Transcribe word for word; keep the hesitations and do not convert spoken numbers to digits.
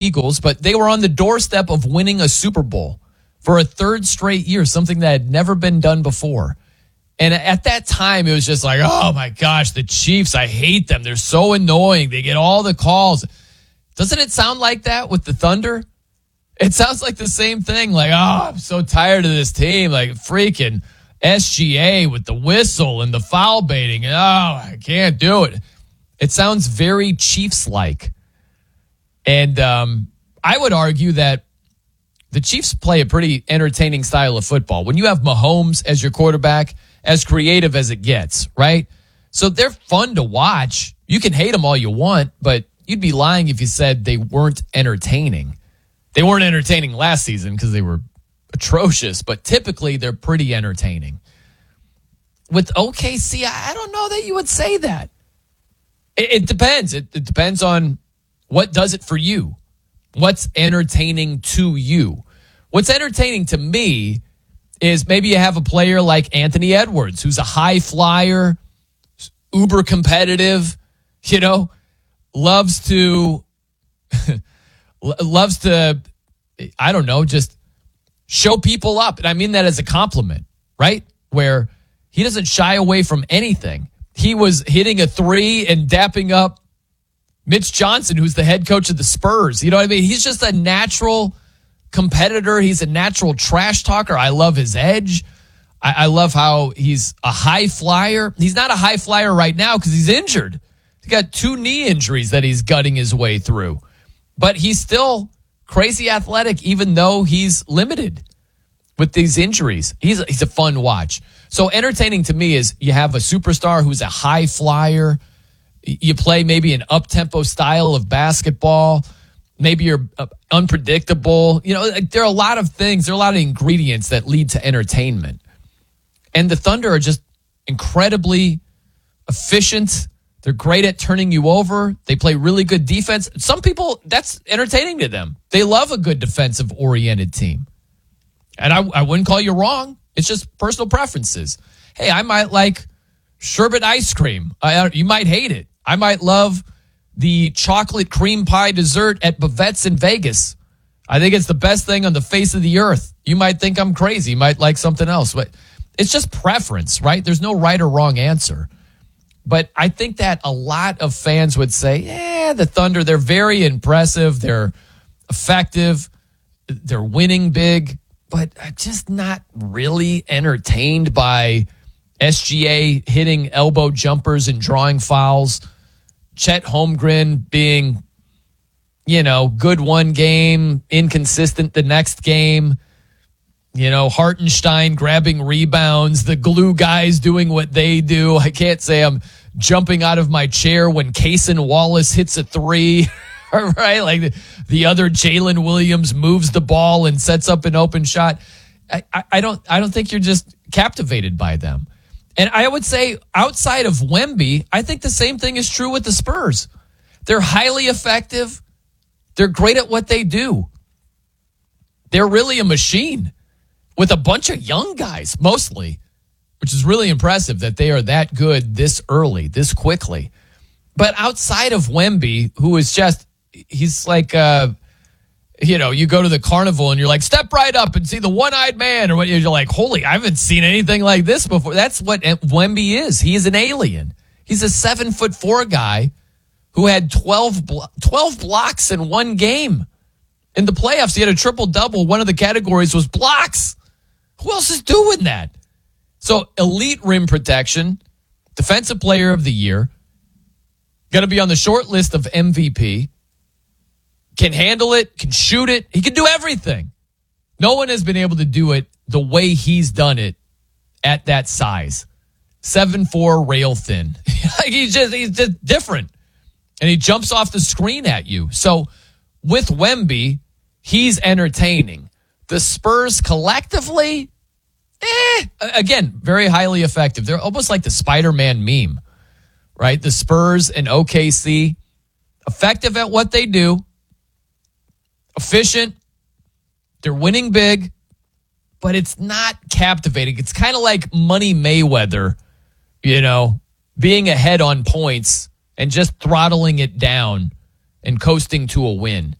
Eagles, but they were on the doorstep of winning a Super Bowl for a third straight year, something that had never been done before. And at that time, it was just like, oh my gosh, the Chiefs, I hate them. They're so annoying. They get all the calls. Doesn't it sound like that with the Thunder? It sounds like the same thing. Like, oh, I'm so tired of this team. Like freaking S G A with the whistle and the foul baiting. Oh, I can't do it. It sounds very Chiefs-like. And um, I would argue that the Chiefs play a pretty entertaining style of football. When you have Mahomes as your quarterback, as creative as it gets, right? So they're fun to watch. You can hate them all you want, but you'd be lying if you said they weren't entertaining. They weren't entertaining last season because they were atrocious, but typically they're pretty entertaining. With O K C, I don't know that you would say that. It, it depends. It, it depends on what does it for you. What's entertaining to you? What's entertaining to me is maybe you have a player like Anthony Edwards, who's a high flyer, uber competitive, you know, loves to, loves to, I don't know, just show people up. And I mean that as a compliment, right? Where he doesn't shy away from anything. He was hitting a three and dapping up Mitch Johnson, who's the head coach of the Spurs. You know what I mean? He's just a natural competitor. He's a natural trash talker. I love his edge. I, I love how he's a high flyer. He's not a high flyer right now because he's injured. He's got two knee injuries that he's gutting his way through. But he's still crazy athletic, even though he's limited with these injuries. He's, he's a fun watch. So entertaining to me is you have a superstar who's a high flyer. You play maybe an up-tempo style of basketball. Maybe you're unpredictable. You know, there are a lot of things. There are a lot of ingredients that lead to entertainment. And the Thunder are just incredibly efficient. They're great at turning you over. They play really good defense. Some people, that's entertaining to them. They love a good defensive-oriented team. And I, I wouldn't call you wrong. It's just personal preferences. Hey, I might like sherbet ice cream. I, you might hate it. I might love the chocolate cream pie dessert at Bavette's in Vegas. I think it's the best thing on the face of the earth. You might think I'm crazy. You might like something else. But it's just preference, right? There's no right or wrong answer. But I think that a lot of fans would say, yeah, the Thunder, they're very impressive. They're effective. They're winning big. But I'm just not really entertained by S G A hitting elbow jumpers and drawing fouls. Chet Holmgren being, you know, good one game, inconsistent the next game. You know, Hartenstein grabbing rebounds, the glue guys doing what they do. I can't say I'm jumping out of my chair when Cason Wallace hits a three, right? Like the, the other Jalen Williams moves the ball and sets up an open shot. I, I, I don't, I don't think you're just captivated by them. And I would say outside of Wemby, I think the same thing is true with the Spurs. They're highly effective. They're great at what they do. They're really a machine with a bunch of young guys, mostly, which is really impressive that they are that good this early, this quickly. But outside of Wemby, who is just, he's like, uh, you know, you go to the carnival and you're like, step right up and see the one-eyed man. Or what you're like, holy, I haven't seen anything like this before. That's what Wemby is. He is an alien. He's a seven foot four guy who had twelve, twelve blocks in one game. In the playoffs, he had a triple-double. One of the categories was blocks. Who else is doing that? So elite rim protection, defensive player of the year, going to be on the short list of M V P. Can handle it, can shoot it. He can do everything. No one has been able to do it the way he's done it at that size. seven four, rail thin. Like he's just he's just different. And he jumps off the screen at you. So with Wemby, he's entertaining. The Spurs collectively, eh, again, very highly effective. They're almost like the Spider-Man meme, right? The Spurs and O K C, effective at what they do. Efficient, they're winning big, but it's not captivating. It's kind of like Money Mayweather, you know, being ahead on points and just throttling it down and coasting to a win.